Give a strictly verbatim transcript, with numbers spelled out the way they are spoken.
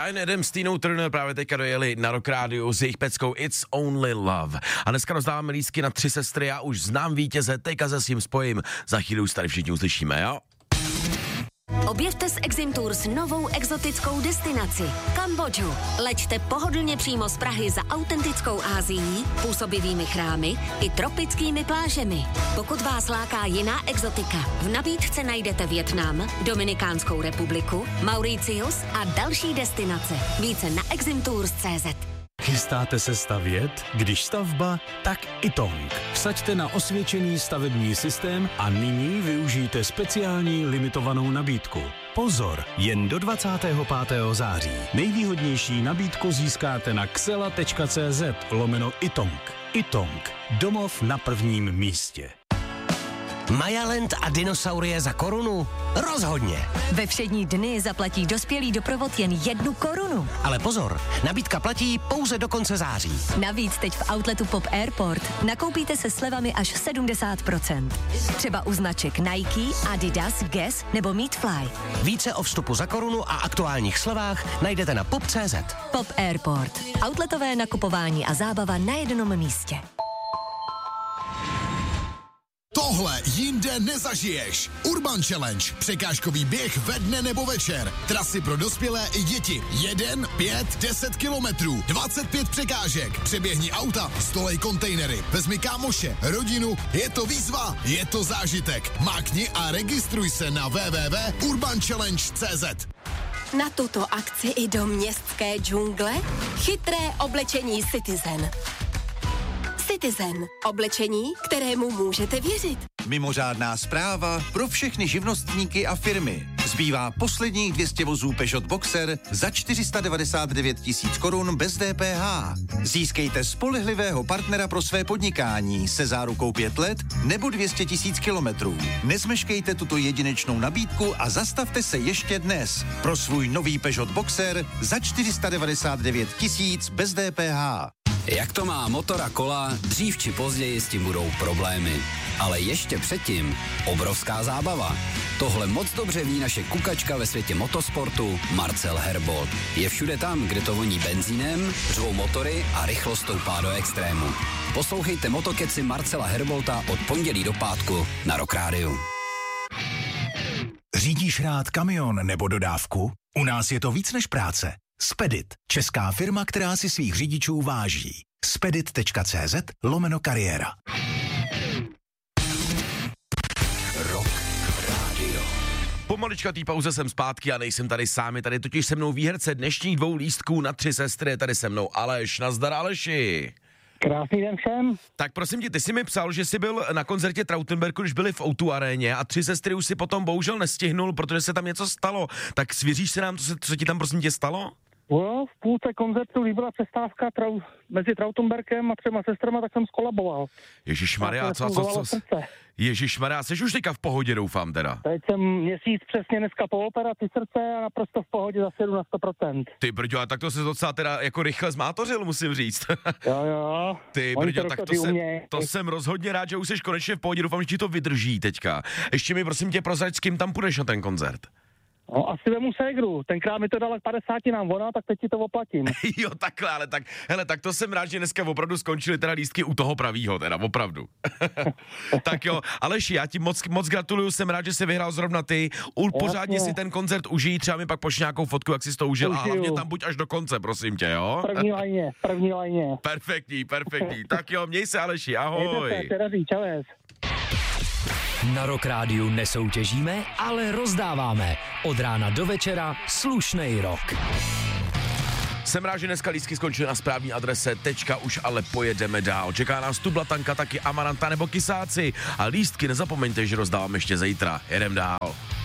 Bryan Adams, Tina Turner právě teďka dojeli na Rock Radio s jejich peckou It's Only Love. A dneska rozdáváme lístky na tři sestry, já už znám vítěze, teďka se s tím spojím. Za chvíli už tady všichni uslyšíme, jo? Objevte s Exim Tours novou exotickou destinaci Kambodžu. Leďte pohodlně přímo z Prahy za autentickou Ázií, působivými chrámy i tropickými plážemi. Pokud vás láká jiná exotika, v nabídce najdete Vietnam, Dominikánskou republiku, Mauritius a další destinace. Více na exim tours tečka cé zet. Chystáte se stavět? Když stavba, tak Itong. Vsaďte na osvědčený stavební systém a nyní využijte speciální limitovanou nabídku. Pozor, jen do dvacátého pátého září. Nejvýhodnější nabídku získáte na xela tečka cé zet lomeno Itong. Itong. Domov na prvním místě. Majaland a dinosaurie za korunu? Rozhodně. Ve všední dny zaplatí dospělý doprovod jen jednu korunu. Ale pozor, nabídka platí pouze do konce září. Navíc teď v outletu Pop Airport nakoupíte se slevami až sedmdesát procent. Třeba u značek Nike, Adidas, Guess nebo Meatfly. Více o vstupu za korunu a aktuálních slevách najdete na pop tečka cé zet. Pop Airport. Outletové nakupování a zábava na jednom místě. Tohle jinde nezažiješ. Urban Challenge. Překážkový běh ve dne nebo večer. Trasy pro dospělé i děti. Jeden, pět, deset kilometrů. dvacet pět překážek. Přeběhni auta, stolej kontejnery. Vezmi kámoše, rodinu. Je to výzva, je to zážitek. Mákni a registruj se na w w w tečka urban challenge tečka cé zet. Na tuto akci i do městské džungle chytré oblečení Citizen. Citizen. Oblečení, kterému můžete věřit. Mimořádná zpráva pro všechny živnostníky a firmy. Zbývá posledních dvě stě vozů Peugeot Boxer za čtyři sta devadesát devět tisíc korun bez D P H. Získejte spolehlivého partnera pro své podnikání se zárukou pět let nebo dvě stě tisíc kilometrů. Nezmeškejte tuto jedinečnou nabídku a zastavte se ještě dnes pro svůj nový Peugeot Boxer za čtyři sta devadesát devět tisíc bez D P H. Jak to má motor a kola, dřív či později s tím budou problémy. Ale ještě předtím obrovská zábava. Tohle moc dobře ví naše kukačka ve světě motosportu Marcel Herbold. Je všude tam, kde to voní benzínem, řvou motory a rychlost stoupá do extrému. Poslouchejte motokeci Marcela Herbolta od pondělí do pátku na Rock Radio. Řídíš rád kamion nebo dodávku? U nás je to víc než práce. Spedit, česká firma, která si svých řidičů váží. spedit tečka cé zet lomeno kariéra. Rock Radio. Po maličkatý pauze jsem zpátky a nejsem tady sám, je tady totiž se mnou výherce dnešních dvou lístků na tři sestry, je tady se mnou Aleš. Nazdar, Aleši. Krásný den všem. Tak prosím tě, ty jsi mi psal, že jsi byl na koncertě Trautenbergu, když byli v ó dva aréně a tři sestry už si potom bohužel nestihnul, protože se tam něco stalo. Tak svěříš se nám, co, se, co ti tam prosím tě stalo? No, v půlce koncertu, když byla přestávka trau, mezi Trautenbergem a třema sestrama, tak jsem skolaboval. Ježišmarja, co, co, co, co? Ježišmarja, jsi už teďka v pohodě, doufám teda. Teď jsem měsíc přesně dneska po operaci srdce a naprosto v pohodě zase jdu na sto procent. Ty brďo, a tak to se docela teda jako rychle zmátořil, musím říct. Jo, jo. Ty brďo, tak to jsem, to jsem rozhodně rád, že už jsi konečně v pohodě, doufám, že ti to vydrží teďka. Ještě mi prosím tě prozrať, s kým tam půjdeš na ten koncert. No, asi vemu ségru. Tenkrát mi to dala k padesátinám ona, tak teď ti to oplatím. Jo, takhle, ale tak, hele, tak to jsem rád, že dneska opravdu skončili teda lístky u toho pravýho, teda opravdu. Tak jo, Aleši, já ti moc, moc gratuluju, jsem rád, že jsi vyhrál zrovna ty. Pořádně si ten koncert užij, třeba mi pak pošli nějakou fotku, jak jsi to užil. Užiju. A hlavně tam buď až do konce, prosím tě, jo? První lajně, první lajně. Perfektní, perfektní. Tak jo, měj se, Aleši, ahoj. Mějte se, terazí, čaves. Na Rock Rádiu nesoutěžíme, ale rozdáváme. Od rána do večera slušnej rock. Jsem rád, že dneska lístky skončily na správní adrese, tečka, už ale pojedeme dál. Čeká nás tu Blatanka, taky Amaranta nebo Kysáci. A lístky nezapomeňte, že rozdávám ještě zítra. Jedem dál.